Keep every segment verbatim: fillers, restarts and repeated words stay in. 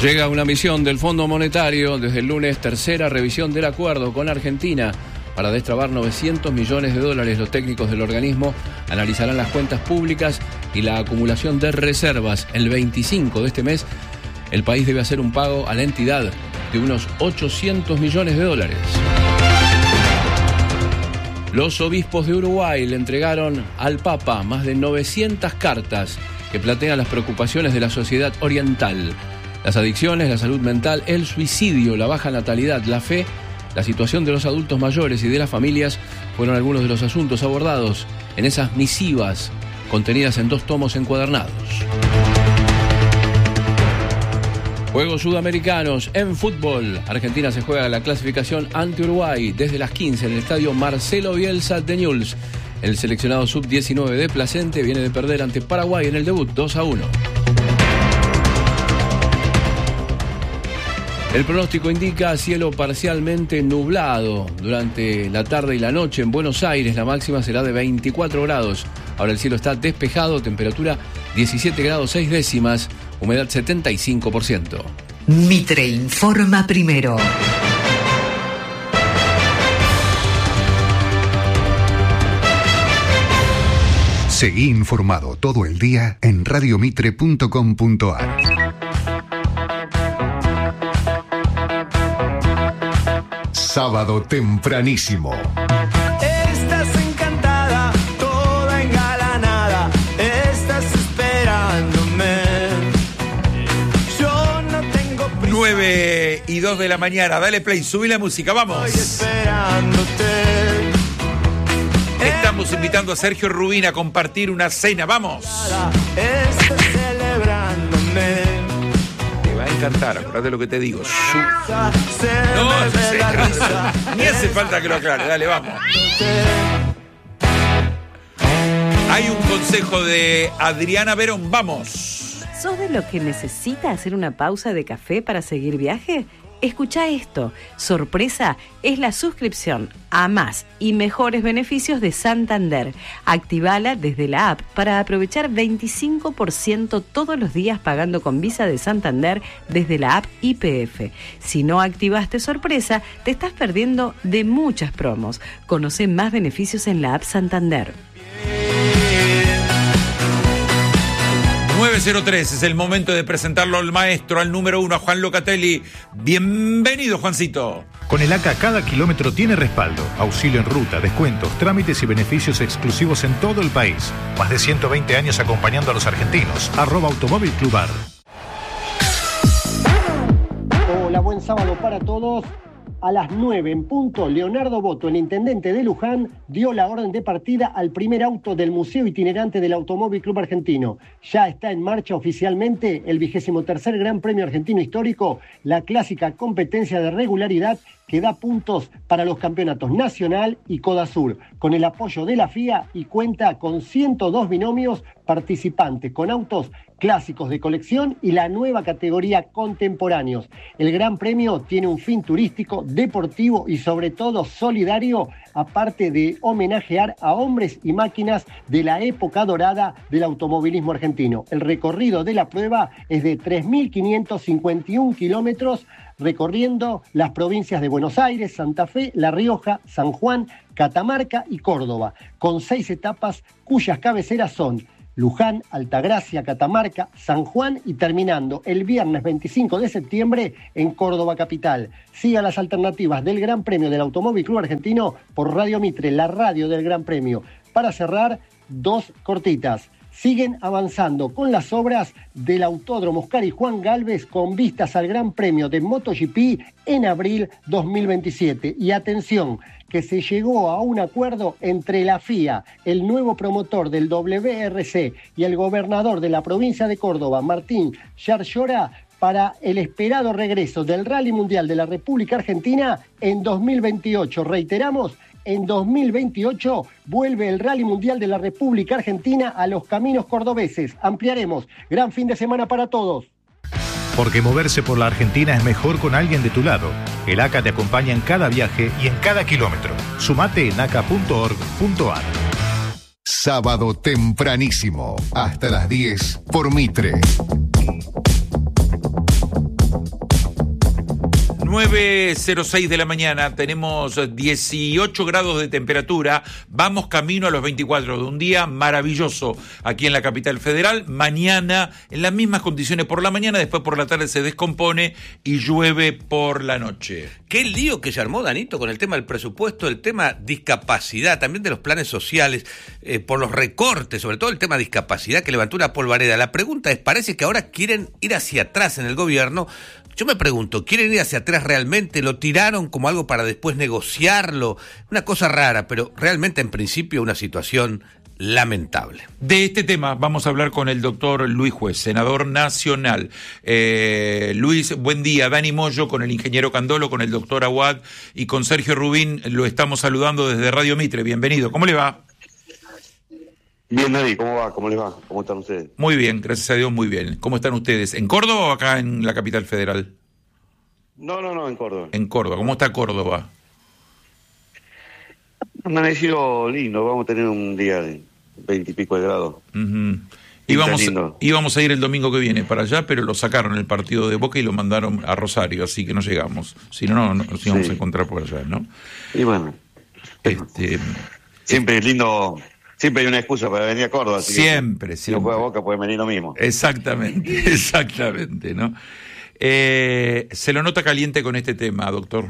Llega una misión del Fondo Monetario desde el lunes, tercera revisión del acuerdo con Argentina para destrabar novecientos millones de dólares. Los técnicos del organismo analizarán las cuentas públicas y la acumulación de reservas. El veinticinco de este mes, el país debe hacer un pago a la entidad de unos ochocientos millones de dólares. Los obispos de Uruguay le entregaron al Papa más de novecientas cartas que plantean las preocupaciones de la sociedad oriental. Las adicciones, la salud mental, el suicidio, la baja natalidad, la fe, la situación de los adultos mayores y de las familias fueron algunos de los asuntos abordados en esas misivas contenidas en dos tomos encuadernados. Juegos Sudamericanos en fútbol. Argentina se juega la clasificación ante Uruguay desde las quince en el estadio Marcelo Bielsa de Newell's. El seleccionado sub diecinueve de Placente viene de perder ante Paraguay en el debut dos a uno. El pronóstico indica cielo parcialmente nublado durante la tarde y la noche en Buenos Aires. La máxima será de veinticuatro grados. Ahora el cielo está despejado, temperatura diecisiete grados seis décimas, humedad setenta y cinco por ciento. Mitre informa primero. Seguí informado todo el día en radio mitre punto com punto a r. Sábado tempranísimo. Estás encantada, toda engalanada, estás esperándome. Yo no tengo prisa. nueve y dos de la mañana, dale play, subí la música, vamos. Estoy esperándote. Estamos invitando a Sergio Rubín a compartir una cena, vamos. Estás celebrándome. Te va a encantar, acuérdate lo que te digo. Su... Se No, me no ve sé, la no, risa. ni hace falta que lo aclare, dale, vamos. Hay un consejo de Adriana Verón, vamos. ¿Sos de los que necesita hacer una pausa de café para seguir viaje? Escucha esto. Sorpresa es la suscripción a más y mejores beneficios de Santander. Activala desde la app para aprovechar veinticinco por ciento todos los días pagando con Visa de Santander desde la app Y P F. Si no activaste Sorpresa, te estás perdiendo de muchas promos. Conoce más beneficios en la app Santander. nueve cero tres, es el momento de presentarlo al maestro, al número uno, a Juan Locatelli. Bienvenido, Juancito. Con el A C A cada kilómetro tiene respaldo, auxilio en ruta, descuentos, trámites y beneficios exclusivos en todo el país. Más de ciento veinte años acompañando a los argentinos. Arroba Automóvil Club Ar. Hola, buen sábado para todos. A las nueve en punto, Leonardo Boto, el intendente de Luján, dio la orden de partida al primer auto del Museo Itinerante del Automóvil Club Argentino. Ya está en marcha oficialmente el vigésimo tercer Gran Premio Argentino Histórico, la clásica competencia de regularidad que da puntos para los campeonatos Nacional y Codasur, con el apoyo de la F I A y cuenta con ciento dos binomios participantes, con autos clásicos de colección y la nueva categoría contemporáneos. El Gran Premio tiene un fin turístico, deportivo y sobre todo solidario, aparte de homenajear a hombres y máquinas de la época dorada del automovilismo argentino. El recorrido de la prueba es de tres mil quinientos cincuenta y uno kilómetros, recorriendo las provincias de Buenos Aires, Santa Fe, La Rioja, San Juan, Catamarca y Córdoba, con seis etapas cuyas cabeceras son Luján, Altagracia, Catamarca, San Juan y terminando el viernes veinticinco de septiembre en Córdoba capital. Siga las alternativas del Gran Premio del Automóvil Club Argentino por Radio Mitre, la radio del Gran Premio. Para cerrar, dos cortitas. Siguen avanzando con las obras del Autódromo Oscar y Juan Galvez con vistas al Gran Premio de MotoGP en abril dos mil veintisiete. Y atención, que se llegó a un acuerdo entre la F I A, el nuevo promotor del W R C y el gobernador de la provincia de Córdoba, Martín Yarlora, para el esperado regreso del Rally Mundial de la República Argentina en dos mil veintiocho. Reiteramos, en dos mil veintiocho vuelve el Rally Mundial de la República Argentina a los caminos cordobeses. Ampliaremos. Gran fin de semana para todos. Porque moverse por la Argentina es mejor con alguien de tu lado. El A C A te acompaña en cada viaje y en cada kilómetro. Sumate en aca punto org punto ar. Sábado tempranísimo, hasta las diez por Mitre. nueve cero seis de la mañana, tenemos dieciocho grados de temperatura, vamos camino a los veinticuatro, de un día maravilloso aquí en la capital federal. Mañana en las mismas condiciones por la mañana, después por la tarde se descompone y llueve por la noche. Qué lío que se armó, Danito, con el tema del presupuesto, el tema discapacidad, también de los planes sociales, eh, por los recortes, sobre todo el tema discapacidad que levantó una polvareda. La pregunta es, parece que ahora quieren ir hacia atrás en el gobierno. Yo me pregunto, ¿quieren ir hacia atrás realmente? ¿Lo tiraron como algo para después negociarlo? Una cosa rara, pero realmente en principio una situación lamentable. De este tema vamos a hablar con el doctor Luis Juez, senador nacional. Eh, Luis, buen día. Dani Moyo con el ingeniero Candolo, con el doctor Aguad y con Sergio Rubín. Lo estamos saludando desde Radio Mitre. Bienvenido. ¿Cómo le va? Bien, Dani, ¿cómo va? ¿Cómo les va? ¿Cómo están ustedes? Muy bien, gracias a Dios, muy bien. ¿Cómo están ustedes? ¿En Córdoba o acá en la capital federal? No, no, no, en Córdoba. En Córdoba. ¿Cómo está Córdoba? Amanecido lindo, vamos a tener un día de veintipico de grados. Uh-huh. Íbamos, íbamos a ir el domingo que viene para allá, pero lo sacaron el partido de Boca y lo mandaron a Rosario, así que no llegamos. Si no, no nos íbamos sí. a encontrar por allá, ¿no? Y bueno, este... siempre es lindo... Siempre hay una excusa para venir a Córdoba. Así siempre, que, siempre. Si no juega Boca puede venir lo mismo. Exactamente, exactamente, ¿no? Eh, ¿Se lo nota caliente con este tema, doctor?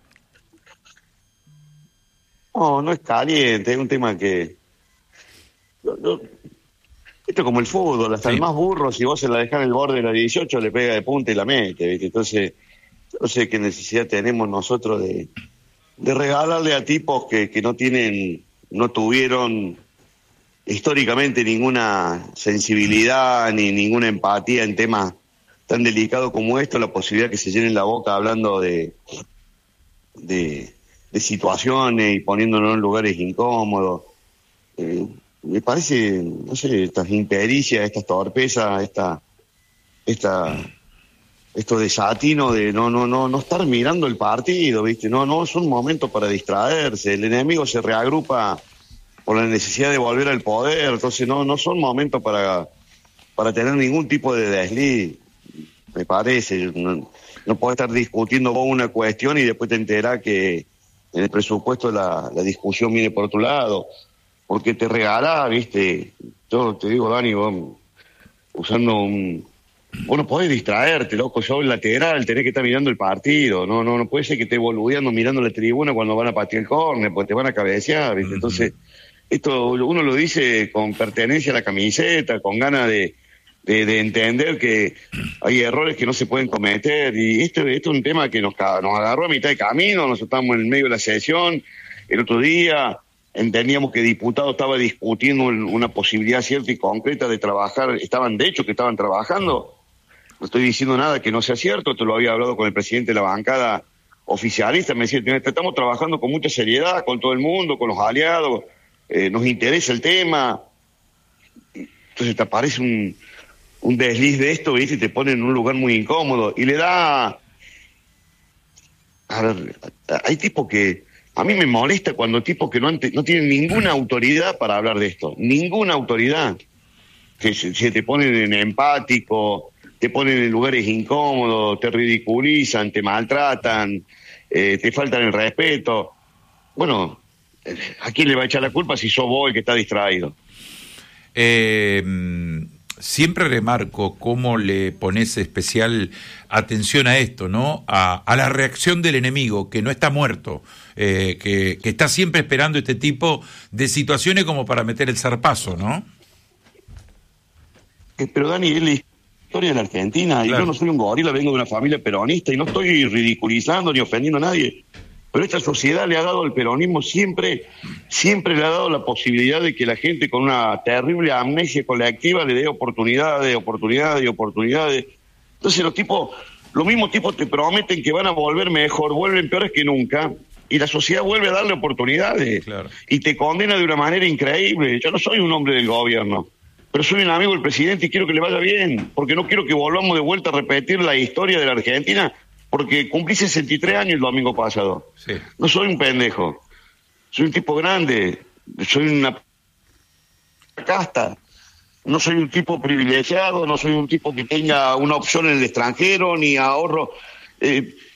No, no es caliente, es un tema que... No, no, esto es como el fútbol, hasta sí. el más burro, si vos se la dejás en el borde de la dieciocho, le pega de punta y la mete, ¿viste? Entonces, no sé qué necesidad tenemos nosotros de, de regalarle a tipos que, que no tienen, no tuvieron... históricamente ninguna sensibilidad ni ninguna empatía en temas tan delicados como esto, la posibilidad que se llenen la boca hablando de, de, de situaciones y poniéndonos en lugares incómodos. Eh, me parece, no sé, estas impericias, estas torpezas, esta, esta, estos desatinos de no, no, no, no estar mirando el partido, ¿viste? No, no es un momento para distraerse, el enemigo se reagrupa por la necesidad de volver al poder, entonces no no son momentos para para tener ningún tipo de desliz, me parece. No, no podés estar discutiendo vos una cuestión y después te enterás que en el presupuesto la, la discusión viene por otro lado, porque te regalás, viste, yo te digo, Dani, vos, usando un... Vos no podés distraerte, loco, yo en lateral tenés que estar mirando el partido, no no no puede ser que estés boludeando mirando la tribuna cuando van a patear el córner, porque te van a cabecear, viste, entonces... Esto uno lo dice con pertenencia a la camiseta, con ganas de, de, de entender que hay errores que no se pueden cometer. Y esto, esto es un tema que nos, nos agarró a mitad de camino, nosotros estábamos en el medio de la sesión. El otro día entendíamos que el diputado estaba discutiendo una posibilidad cierta y concreta de trabajar, estaban de hecho que estaban trabajando. No estoy diciendo nada que no sea cierto, esto lo había hablado con el presidente de la bancada oficialista, me decía, estamos trabajando con mucha seriedad, con todo el mundo, con los aliados. Eh, nos interesa el tema, entonces te aparece un, un desliz de esto, ¿viste? Y te pone en un lugar muy incómodo, y le da... A ver, hay tipos que... A mí me molesta cuando tipos que no, ante, no tienen ninguna autoridad para hablar de esto, ninguna autoridad, que se, se te ponen en empático, te ponen en lugares incómodos, te ridiculizan, te maltratan, eh, te faltan el respeto. Bueno... ¿A quién le va a echar la culpa si sos vos el que está distraído? Eh, siempre remarco cómo le pones especial atención a esto, ¿no? A, a la reacción del enemigo, que no está muerto, eh, que, que está siempre esperando este tipo de situaciones como para meter el zarpazo, ¿no? Pero Dani, es la historia de la Argentina, claro. Y yo no soy un gorila, vengo de una familia peronista y no estoy ridiculizando ni ofendiendo a nadie. Pero esta sociedad le ha dado al peronismo siempre, siempre le ha dado la posibilidad de que la gente con una terrible amnesia colectiva le dé oportunidades, oportunidades y oportunidades. Entonces los tipos, los mismos tipos te prometen que van a volver mejor, vuelven peores que nunca, y la sociedad vuelve a darle oportunidades. Claro. Y te condena de una manera increíble. Yo no soy un hombre del gobierno, pero soy un amigo del presidente y quiero que le vaya bien, porque no quiero que volvamos de vuelta a repetir la historia de la Argentina, porque cumplí sesenta y tres años el domingo pasado. Sí. No soy un pendejo, soy un tipo grande, soy una casta, no soy un tipo privilegiado, no soy un tipo que tenga una opción en el extranjero, ni ahorro. Eh,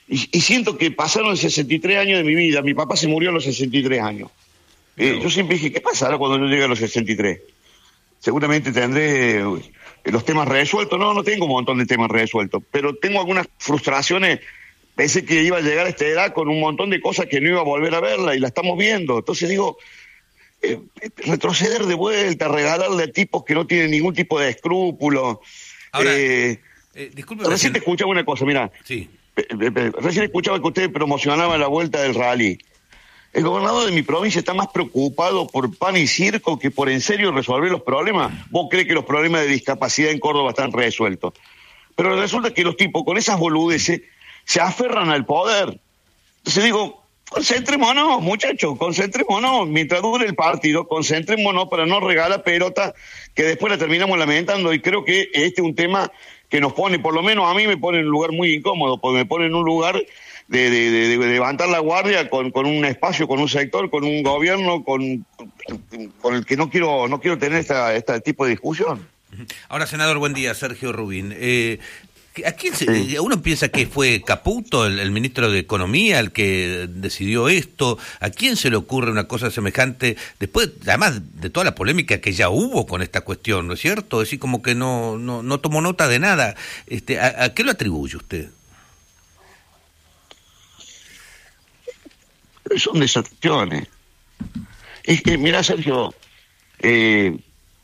y, y siento que pasaron sesenta y tres años de mi vida. Mi papá se murió a los sesenta y tres años. Eh, yo siempre dije, ¿qué pasará cuando yo llegue a los sesenta y tres? Seguramente tendré eh, los temas resueltos. No, no tengo un montón de temas resueltos, pero tengo algunas frustraciones. Pensé que iba a llegar a esta edad con un montón de cosas que no iba a volver a verla, y la estamos viendo. Entonces digo, eh, retroceder de vuelta, regalarle a tipos que no tienen ningún tipo de escrúpulo. Ahora, eh, eh, disculpe, recién te escuchaba una cosa, mira. Sí. Eh, eh, recién escuchaba que usted promocionaba la vuelta del rally. El gobernador de mi provincia está más preocupado por pan y circo que por en serio resolver los problemas. ¿Vos crees que los problemas de discapacidad en Córdoba están resueltos? Pero resulta que los tipos con esas boludeces se aferran al poder. Entonces digo, concentrémonos, muchachos, concentrémonos. Mientras dure el partido, concentrémonos para no regalar pelota que después la terminamos lamentando. Y creo que este es un tema que nos pone, por lo menos a mí me pone en un lugar muy incómodo, porque me pone en un lugar de, de, de, de levantar la guardia con, con un espacio, con un sector, con un gobierno, con, con el que no quiero, no quiero tener esta, este tipo de discusión. Ahora, senador, buen día, Sergio Rubín. Eh, ¿a quién se, sí. Uno piensa que fue Caputo, el, el ministro de Economía, el que decidió esto. ¿A quién se le ocurre una cosa semejante? Después, además de toda la polémica que ya hubo con esta cuestión, ¿no es cierto? Es decir, como que no, no, no tomó nota de nada. Este, ¿a, a qué lo atribuye usted? Son desatenciones. Es que, mira, Sergio, eh,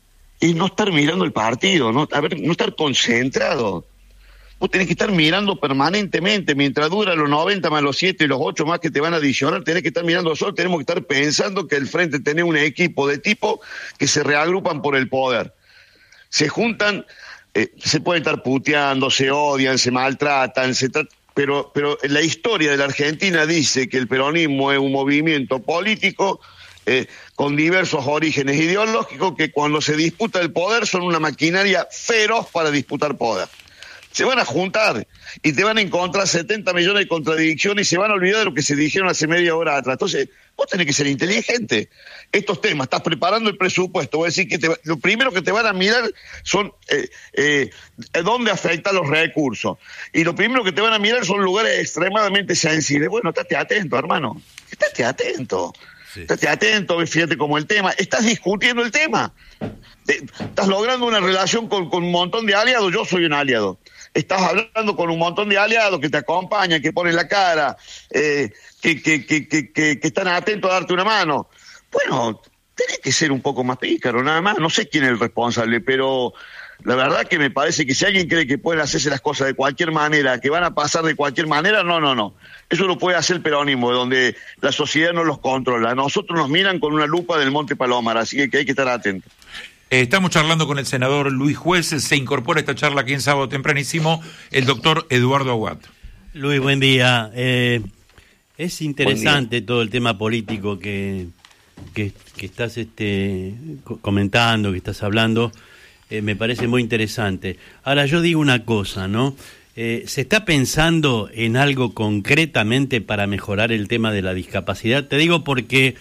es no estar mirando el partido, no, a ver, no estar concentrado. Vos tenés que estar mirando permanentemente, mientras dura los noventa más los siete y los ocho más que te van a adicionar, tenés que estar mirando solo, tenemos que estar pensando que al frente tenés un equipo de tipo que se reagrupan por el poder. Se juntan, eh, se pueden estar puteando, se odian, se maltratan, se tratan. Pero, pero la historia de la Argentina dice que el peronismo es un movimiento político eh, con diversos orígenes ideológicos que cuando se disputa el poder son una maquinaria feroz para disputar poder. Se van a juntar y te van a encontrar setenta millones de contradicciones y se van a olvidar de lo que se dijeron hace media hora atrás. Entonces, vos tenés que ser inteligente. Estos temas, estás preparando el presupuesto, voy a decir que te, lo primero que te van a mirar son eh, eh, dónde afectan los recursos. Y lo primero que te van a mirar son lugares extremadamente sensibles. Bueno, estate atento, hermano. Estate atento. Sí. Estate atento, fíjate cómo el tema. Estás discutiendo el tema. Te, estás logrando una relación con, con un montón de aliados. Yo soy un aliado. Estás hablando con un montón de aliados que te acompañan, que ponen la cara, eh, que, que, que, que, que, que están atentos a darte una mano. Bueno, tenés que ser un poco más pícaro, nada más. No sé quién es el responsable, pero la verdad que me parece que si alguien cree que pueden hacerse las cosas de cualquier manera, que van a pasar de cualquier manera, no, no, no. Eso lo puede hacer el peronismo, donde la sociedad no los controla. Nosotros nos miran con una lupa del Monte Palomar, así que hay que estar atentos. Estamos charlando con el senador Luis Juez. Se incorpora a esta charla aquí en sábado tempranísimo el doctor Eduardo Aguad. Luis, buen día. Eh, es interesante todo el tema político que, que, que estás este, comentando, que estás hablando. Eh, me parece muy interesante. Ahora, yo digo una cosa, ¿no? Eh, ¿Se está pensando en algo concretamente para mejorar el tema de la discapacidad? Te digo porque...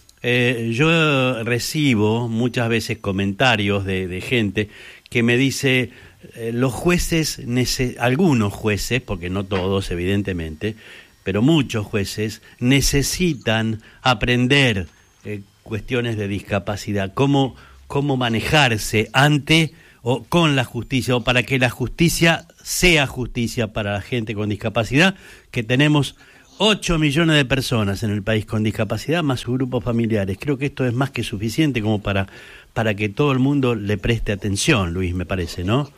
Eh, yo recibo muchas veces comentarios de, de gente que me dice eh, los jueces, nece- algunos jueces, porque no todos evidentemente, pero muchos jueces necesitan aprender eh, cuestiones de discapacidad, cómo, cómo manejarse ante o con la justicia, o para que la justicia sea justicia para la gente con discapacidad, que tenemos ocho millones de personas en el país con discapacidad, más sus grupos familiares. Creo que esto es más que suficiente como para, para que todo el mundo le preste atención, Luis, me parece, ¿no?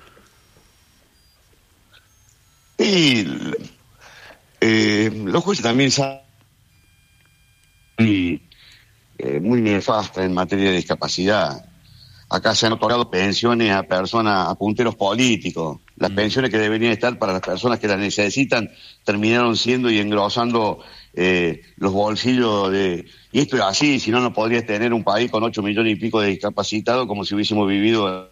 Y eh, los jueces también saben y, eh, muy nefasta en materia de discapacidad. Acá se han otorgado pensiones a personas, a punteros políticos. Las pensiones que deberían estar para las personas que las necesitan terminaron siendo y engrosando eh, los bolsillos de... Y esto es así, si no, no podrías tener un país con ocho millones y pico de discapacitados como si hubiésemos vivido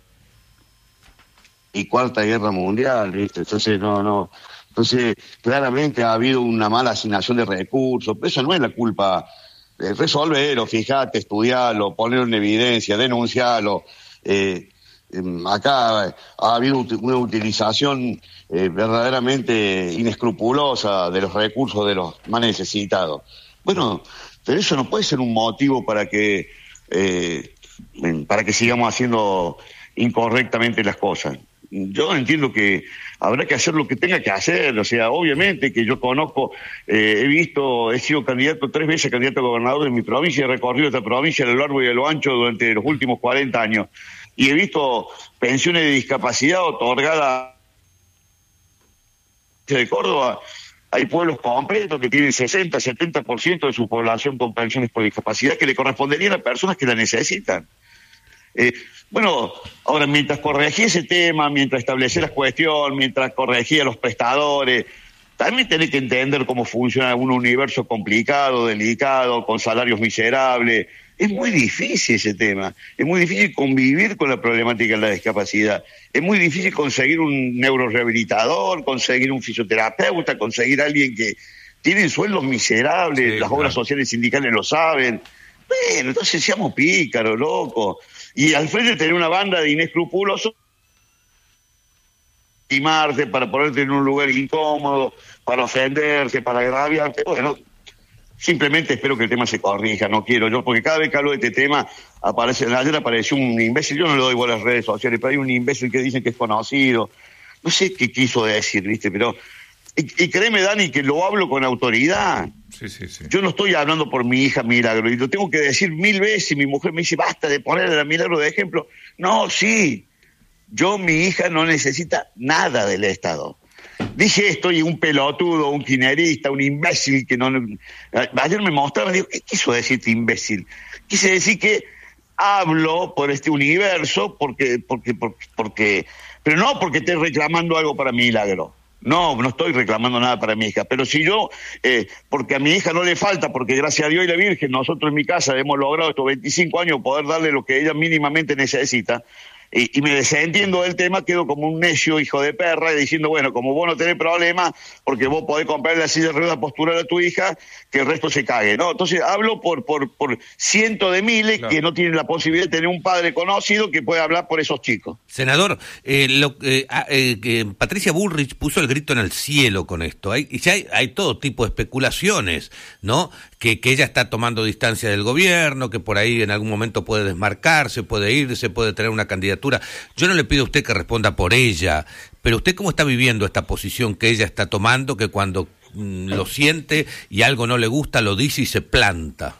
y cuarta guerra mundial, ¿viste? Entonces, no, no... Entonces, claramente ha habido una mala asignación de recursos, pero eso no es la culpa... Resolverlo, fijate, estudiarlo, ponerlo en evidencia, denunciarlo. Eh, eh, acá ha habido una utilización eh, verdaderamente inescrupulosa de los recursos de los más necesitados. Bueno, pero eso no puede ser un motivo para que eh, para que sigamos haciendo incorrectamente las cosas. Yo entiendo que habrá que hacer lo que tenga que hacer, o sea, obviamente que yo conozco, eh, he visto, he sido candidato tres veces, candidato a gobernador de mi provincia, he recorrido esta provincia a lo largo y a lo ancho durante los últimos cuarenta años, y he visto pensiones de discapacidad otorgadas de Córdoba. Hay pueblos completos que tienen sesenta, setenta por ciento de su población con pensiones por discapacidad que le corresponderían a personas que la necesitan. Eh, bueno, ahora, mientras corregía ese tema, mientras establecía la cuestión, mientras corregía los prestadores, también tenés que entender cómo funciona un universo complicado, delicado, con salarios miserables. Es muy difícil ese tema, es muy difícil convivir con la problemática de la discapacidad, es muy difícil conseguir un neurorehabilitador, conseguir un fisioterapeuta, conseguir a alguien que tiene sueldos miserables, sí, las claro. obras sociales sindicales lo saben. Bueno, entonces seamos pícaros, loco. Y al frente tener una banda de inescrupulosos y marte para ponerte en un lugar incómodo, para ofenderte, para agraviarte. Bueno, simplemente espero que el tema se corrija, no quiero yo, porque cada vez que hablo de este tema, aparece, ayer apareció un imbécil, yo no le doy igual a las redes sociales, pero hay un imbécil que dicen que es conocido, no sé qué quiso decir, ¿viste? Pero, y, y créeme, Dani, que lo hablo con autoridad. Sí, sí, sí. Yo no estoy hablando por mi hija Milagro, y lo tengo que decir mil veces, y mi mujer me dice, basta de ponerle a Milagro de ejemplo. No, sí, yo, mi hija no necesita nada del Estado. Dije esto y un pelotudo, un quinerista, un imbécil que no... Ayer me mostraba, digo, ¿qué quiso decir este imbécil? Quise decir que hablo por este universo porque, porque, porque, porque, pero no porque esté reclamando algo para Milagro. No, no estoy reclamando nada para mi hija, pero si yo, eh, porque a mi hija no le falta, porque gracias a Dios y la Virgen, nosotros en mi casa hemos logrado estos veinticinco años poder darle lo que ella mínimamente necesita, y, y me desentiendo del tema, quedo como un necio hijo de perra, diciendo, bueno, como vos no tenés problema, porque vos podés comprarle la silla de ruedas postural a tu hija, que el resto se cague, ¿no? Entonces hablo por por por cientos de miles claro. que no tienen la posibilidad de tener un padre conocido que pueda hablar por esos chicos. Senador, eh, lo, eh, eh, eh, Patricia Bullrich puso el grito en el cielo con esto. Hay, y ya hay, hay todo tipo de especulaciones, ¿no? Que, que ella está tomando distancia del gobierno, que por ahí en algún momento puede desmarcarse, puede irse, puede tener una candidatura. Yo no le pido a usted que responda por ella, pero usted cómo está viviendo esta posición que ella está tomando, que cuando mm, lo siente y algo no le gusta, lo dice y se planta.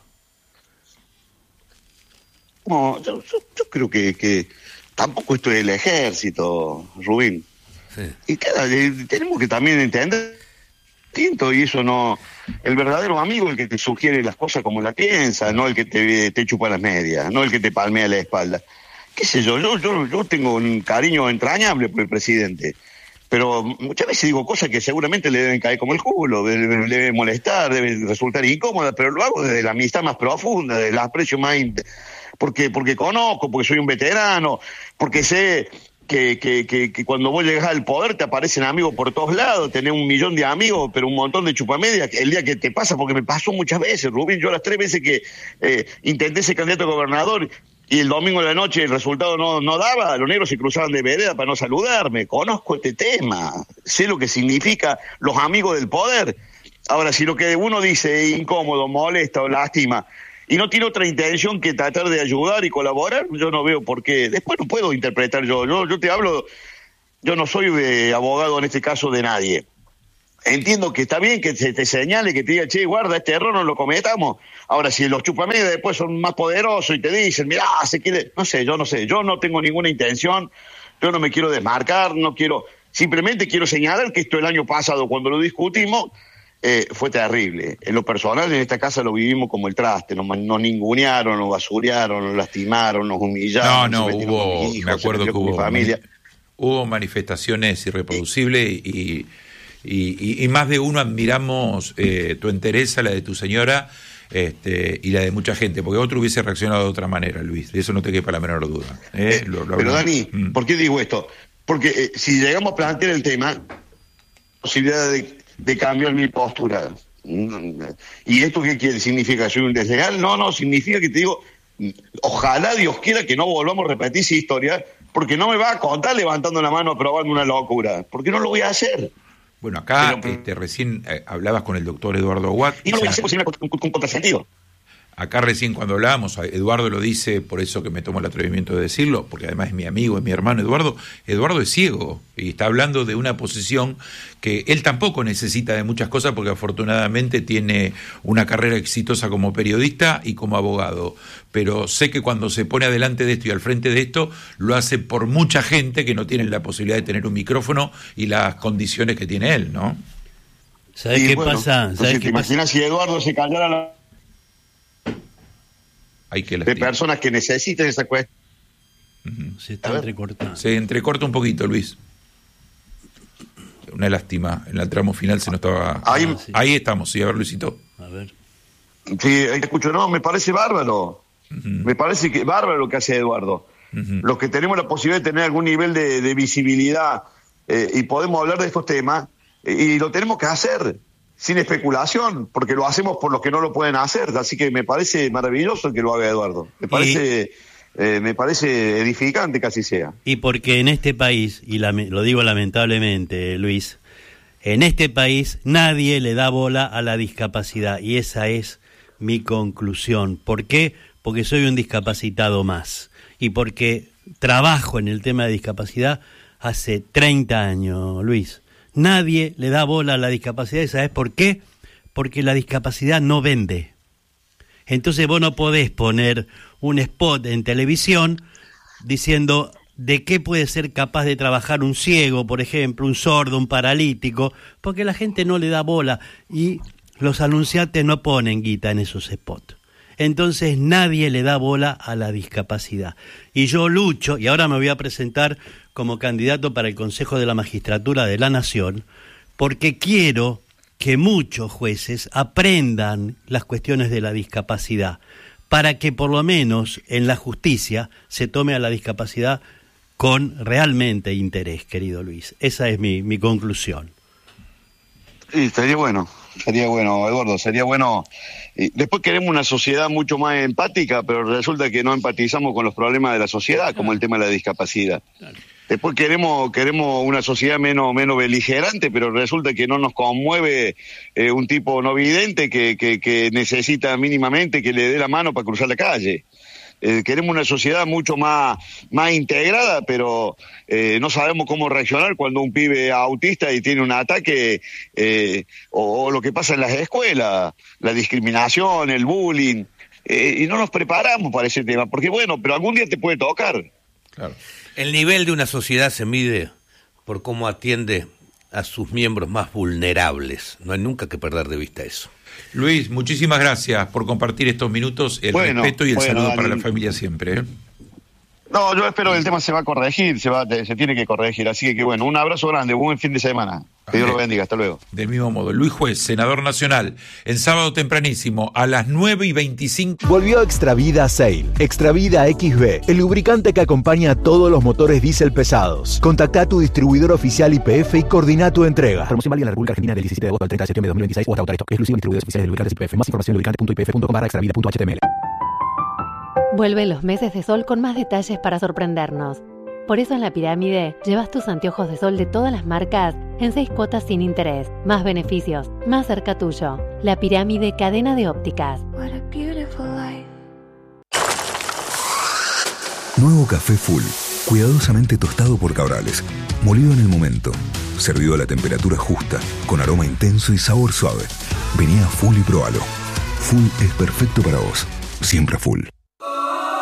No, yo, yo, yo creo que, que tampoco esto es el ejército, Rubín. Sí. Y cada, tenemos que también entender distinto, y eso no... El verdadero amigo es el que te sugiere las cosas como la piensa, no el que te, te chupa las medias, no el que te palmea la espalda. Qué sé yo, yo, yo, yo tengo un cariño entrañable por el presidente, pero muchas veces digo cosas que seguramente le deben caer como el culo, le, le deben molestar, deben resultar incómodas, pero lo hago desde la amistad más profunda, desde el aprecio más... Porque, porque conozco, porque soy un veterano, porque sé... Que, que, que, que cuando vos llegás al poder te aparecen amigos por todos lados, tenés un millón de amigos, pero un montón de chupamedias, el día que te pasa, porque me pasó muchas veces, Rubín, yo las tres veces que eh, intenté ser candidato a gobernador y el domingo de la noche el resultado no, no daba, los negros se cruzaban de vereda para no saludarme, conozco este tema, sé lo que significa los amigos del poder. Ahora, si lo que uno dice es incómodo, molesta o lastima, y no tiene otra intención que tratar de ayudar y colaborar, yo no veo por qué. Después no puedo interpretar yo, yo, yo te hablo, yo no soy de abogado en este caso de nadie. Entiendo que está bien que se te señale, que te diga, che, guarda, este error no lo cometamos. Ahora, si los chupamedias después son más poderosos y te dicen, mirá, se quiere, no sé, yo no sé, yo no tengo ninguna intención, yo no me quiero desmarcar, no quiero, simplemente quiero señalar que esto el año pasado, cuando lo discutimos, Eh, fue terrible. En lo personal, en esta casa lo vivimos como el traste. Nos, nos ningunearon, nos basurearon, nos lastimaron, nos humillaron. No, no, hubo, hijos, me acuerdo que hubo, familia. hubo manifestaciones irreproducibles y, y, y, y más de uno admiramos eh, tu entereza, la de tu señora este, y la de mucha gente, porque otro hubiese reaccionado de otra manera, Luis. De eso no te quepa la menor duda. ¿eh? Eh, lo, lo pero Dani, mm. ¿por qué digo esto? Porque eh, si llegamos a plantear el tema, posibilidad de de cambio en mi postura. ¿Y esto qué quiere? ¿Significa soy un desleal? No, no, significa que te digo, ojalá Dios quiera que no volvamos a repetir esa historia, porque no me va a contar levantando la mano aprobando una locura, porque no lo voy a hacer. Bueno, acá Pero, este, recién eh, hablabas con el doctor Eduardo Watt. Y no lo voy a hacer o sea, porque es un contrasentido. Acá recién cuando hablábamos, Eduardo lo dice, por eso que me tomo el atrevimiento de decirlo, porque además es mi amigo, es mi hermano Eduardo. Eduardo es ciego y está hablando de una posición que él tampoco necesita de muchas cosas porque afortunadamente tiene una carrera exitosa como periodista y como abogado. Pero sé que cuando se pone adelante de esto y al frente de esto, lo hace por mucha gente que no tiene la posibilidad de tener un micrófono y las condiciones que tiene él, ¿no? ¿Sabés qué pasa? ¿Sabés qué pasa? Si Eduardo se callara la... Hay que de personas que necesiten esa cuestión. Uh-huh. Se está entrecortando. Se entrecorta un poquito, Luis. Una lástima. En el tramo final se nos estaba... Ahí, ah, sí. Ahí estamos, sí, a ver, Luisito. A ver. Sí, ahí te escucho. No, me parece bárbaro. Uh-huh. Me parece que bárbaro lo que hace Eduardo. Uh-huh. Los que tenemos la posibilidad de tener algún nivel de, de visibilidad eh, y podemos hablar de estos temas, eh, y lo tenemos que hacer. Sin especulación, porque lo hacemos por los que no lo pueden hacer, así que me parece maravilloso que lo haga Eduardo. Me parece, y, eh, me parece edificante que así sea. Y porque en este país, y la, lo digo lamentablemente, Luis, en este país nadie le da bola a la discapacidad, y esa es mi conclusión. ¿Por qué? Porque soy un discapacitado más, y porque trabajo en el tema de discapacidad hace treinta años, Luis. Nadie le da bola a la discapacidad, ¿y sabes por qué? Porque la discapacidad no vende. Entonces vos no podés poner un spot en televisión diciendo de qué puede ser capaz de trabajar un ciego, por ejemplo, un sordo, un paralítico, porque la gente no le da bola y los anunciantes no ponen guita en esos spots. Entonces nadie le da bola a la discapacidad. Y yo lucho, y ahora me voy a presentar como candidato para el Consejo de la Magistratura de la Nación, porque quiero que muchos jueces aprendan las cuestiones de la discapacidad, para que por lo menos en la justicia se tome a la discapacidad con realmente interés, querido Luis. Esa es mi, mi conclusión. Sí, sería bueno, sería bueno, Eduardo, sería bueno. Después queremos una sociedad mucho más empática, pero resulta que no empatizamos con los problemas de la sociedad, como el tema de la discapacidad. Después queremos queremos una sociedad menos menos beligerante, pero resulta que no nos conmueve eh, un tipo no vidente que, que, que necesita mínimamente que le dé la mano para cruzar la calle. Eh, queremos una sociedad mucho más, más integrada, pero eh, no sabemos cómo reaccionar cuando un pibe autista y tiene un ataque, eh, o, o lo que pasa en las escuelas, la discriminación, el bullying, eh, y no nos preparamos para ese tema, porque bueno, pero algún día te puede tocar. Claro. El nivel de una sociedad se mide por cómo atiende a sus miembros más vulnerables. No hay nunca que perder de vista eso. Luis, muchísimas gracias por compartir estos minutos, el bueno, respeto y el bueno, saludo Dani. Para la familia siempre. ¿eh? No, yo espero que el tema se va a corregir, se va, se tiene que corregir, así que bueno, un abrazo grande, buen fin de semana. Que Dios lo bendiga, hasta luego. Del mismo modo, Luis Juez, senador nacional, en sábado tempranísimo, a las nueve y veinticinco. Volvió Extravida Sail, Extravida X B, el lubricante que acompaña a todos los motores diésel pesados. Contactá a tu distribuidor oficial Y P F y coordina tu entrega. Promoción válida en la República Argentina del diecisiete de agosto al treinta de septiembre de dos mil veintiséis o hasta agotar stock. Exclusivo en distribuidores oficiales de lubricantes Y P F. Más información en lubricante punto i p f punto com barra extravida punto h t m l. Vuelven los meses de sol con más detalles para sorprendernos. Por eso en La Pirámide llevas tus anteojos de sol de todas las marcas en seis cuotas sin interés. Más beneficios, más cerca tuyo. La Pirámide, cadena de ópticas. What a beautiful life. Nuevo café Full, cuidadosamente tostado por Cabrales, molido en el momento, servido a la temperatura justa, con aroma intenso y sabor suave. Vení a Full y probalo. Full es perfecto para vos, siempre Full.